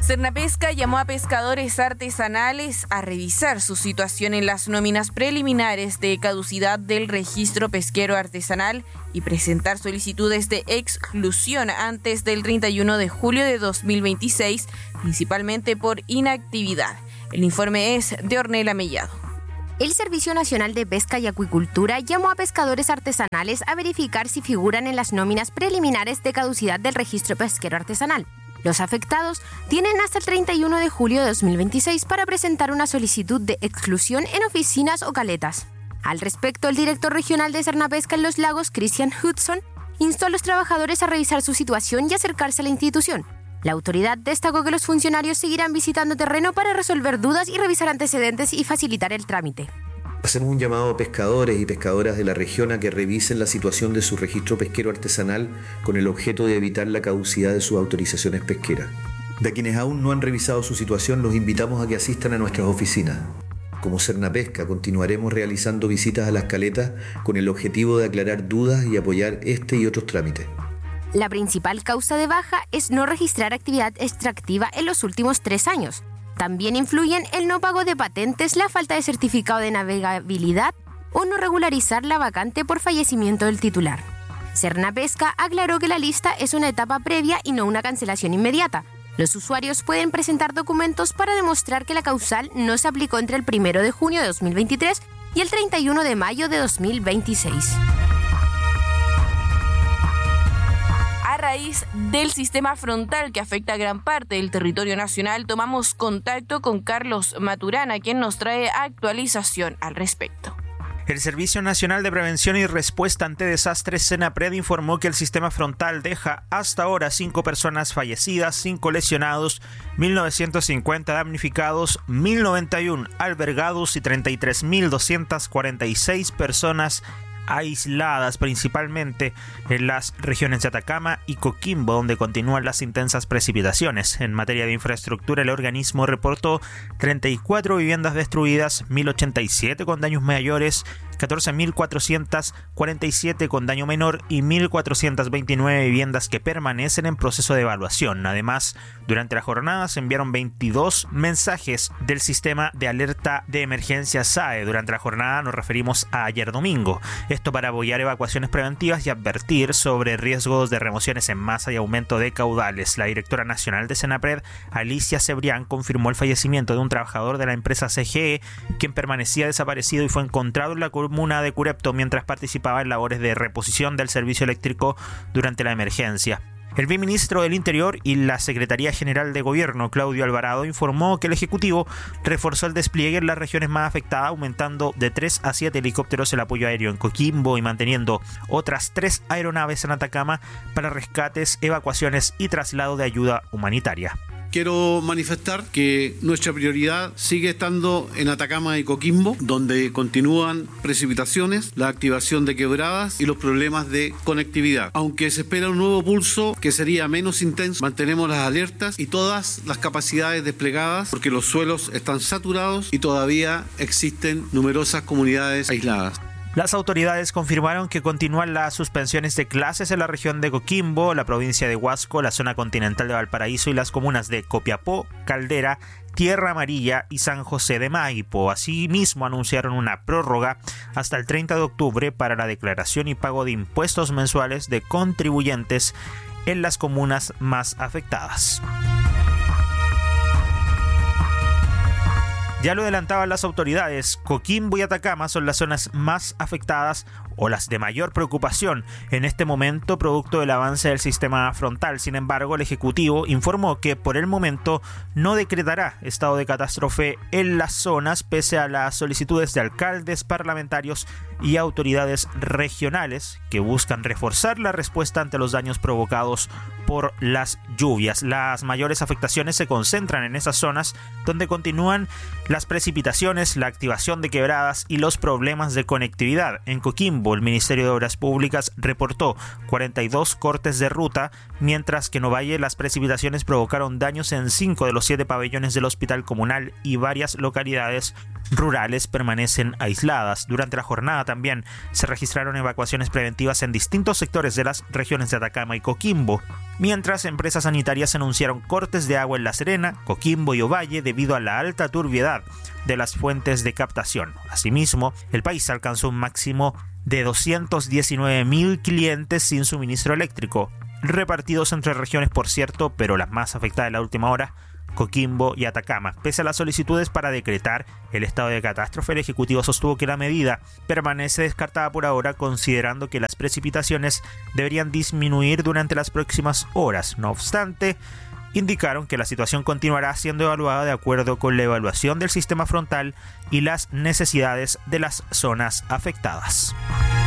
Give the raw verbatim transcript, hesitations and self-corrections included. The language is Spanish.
Cernapesca llamó a pescadores artesanales a revisar su situación en las nóminas preliminares de caducidad del registro pesquero artesanal y presentar solicitudes de exclusión antes del treinta y uno de julio de dos mil veintiséis, principalmente por inactividad. El informe es de Ornella Mellado. El Servicio Nacional de Pesca y Acuicultura llamó a pescadores artesanales a verificar si figuran en las nóminas preliminares de caducidad del registro pesquero artesanal. Los afectados tienen hasta el treinta y uno de julio de dos mil veintiséis para presentar una solicitud de exclusión en oficinas o caletas. Al respecto, el director regional de Cernapesca en Los Lagos, Christian Hudson, instó a los trabajadores a revisar su situación y acercarse a la institución. La autoridad destacó que los funcionarios seguirán visitando terreno para resolver dudas y revisar antecedentes y facilitar el trámite. Hacemos un llamado a pescadores y pescadoras de la región a que revisen la situación de su registro pesquero artesanal con el objeto de evitar la caducidad de sus autorizaciones pesqueras. De quienes aún no han revisado su situación, los invitamos a que asistan a nuestras oficinas. Como Cernapesca, continuaremos realizando visitas a las caletas con el objetivo de aclarar dudas y apoyar este y otros trámites. La principal causa de baja es no registrar actividad extractiva en los últimos tres años. También influyen el no pago de patentes, la falta de certificado de navegabilidad o no regularizar la vacante por fallecimiento del titular. Cernapesca aclaró que la lista es una etapa previa y no una cancelación inmediata. Los usuarios pueden presentar documentos para demostrar que la causal no se aplicó entre el primero de junio de dos mil veintitrés y el treinta y uno de mayo de dos mil veintiséis. A raíz del sistema frontal que afecta a gran parte del territorio nacional, tomamos contacto con Carlos Maturana, quien nos trae actualización al respecto. El Servicio Nacional de Prevención y Respuesta ante Desastres, SENAPRED, informó que el sistema frontal deja hasta ahora cinco personas fallecidas, cinco lesionados, mil novecientos cincuenta damnificados, mil noventa y uno albergados y treinta y tres mil doscientas cuarenta y seis personas aisladas, principalmente en las regiones de Atacama y Coquimbo, donde continúan las intensas precipitaciones. En materia de infraestructura, el organismo reportó treinta y cuatro viviendas destruidas, mil ochenta y siete con daños mayores, catorce mil cuatrocientos cuarenta y siete con daño menor y mil cuatrocientas veintinueve viviendas que permanecen en proceso de evaluación. Además, durante la jornada se enviaron veintidós mensajes del sistema de alerta de emergencia S A E. Durante la jornada nos referimos a ayer domingo. Esto para apoyar evacuaciones preventivas y advertir sobre riesgos de remociones en masa y aumento de caudales. La directora nacional de SENAPRED, Alicia Cebrián, confirmó el fallecimiento de un trabajador de la empresa C G E, quien permanecía desaparecido y fue encontrado en la comuna de Curepto mientras participaba en labores de reposición del servicio eléctrico durante la emergencia. El viceministro del Interior y la Secretaría General de Gobierno, Claudio Alvarado, informó que el Ejecutivo reforzó el despliegue en las regiones más afectadas, aumentando de tres a siete helicópteros el apoyo aéreo en Coquimbo y manteniendo otras tres aeronaves en Atacama para rescates, evacuaciones y traslado de ayuda humanitaria. Quiero manifestar que nuestra prioridad sigue estando en Atacama y Coquimbo, donde continúan precipitaciones, la activación de quebradas y los problemas de conectividad. Aunque se espera un nuevo pulso que sería menos intenso, mantenemos las alertas y todas las capacidades desplegadas porque los suelos están saturados y todavía existen numerosas comunidades aisladas. Las autoridades confirmaron que continúan las suspensiones de clases en la región de Coquimbo, la provincia de Huasco, la zona continental de Valparaíso y las comunas de Copiapó, Caldera, Tierra Amarilla y San José de Maipo. Asimismo, anunciaron una prórroga hasta el treinta de octubre para la declaración y pago de impuestos mensuales de contribuyentes en las comunas más afectadas. Ya lo adelantaban las autoridades, Coquimbo y Atacama son las zonas más afectadas o las de mayor preocupación en este momento producto del avance del sistema frontal. Sin embargo, el Ejecutivo informó que por el momento no decretará estado de catástrofe en las zonas pese a las solicitudes de alcaldes, parlamentarios y autoridades regionales que buscan reforzar la respuesta ante los daños provocados por las lluvias. Las mayores afectaciones se concentran en esas zonas donde continúan las precipitaciones, la activación de quebradas y los problemas de conectividad. En Coquimbo, el Ministerio de Obras Públicas reportó cuarenta y dos cortes de ruta, mientras que en Ovalle las precipitaciones provocaron daños en cinco de los siete pabellones del Hospital Comunal y varias localidades rurales permanecen aisladas. Durante la jornada también se registraron evacuaciones preventivas en distintos sectores de las regiones de Atacama y Coquimbo, mientras empresas sanitarias anunciaron cortes de agua en La Serena, Coquimbo y Ovalle debido a la alta turbiedad de las fuentes de captación. Asimismo, el país alcanzó un máximo de doscientos diecinueve mil clientes sin suministro eléctrico, repartidos entre regiones, por cierto, pero las más afectadas en la última hora, Coquimbo y Atacama. Pese a las solicitudes para decretar el estado de catástrofe, el Ejecutivo sostuvo que la medida permanece descartada por ahora, considerando que las precipitaciones deberían disminuir durante las próximas horas. No obstante, indicaron que la situación continuará siendo evaluada de acuerdo con la evaluación del sistema frontal y las necesidades de las zonas afectadas.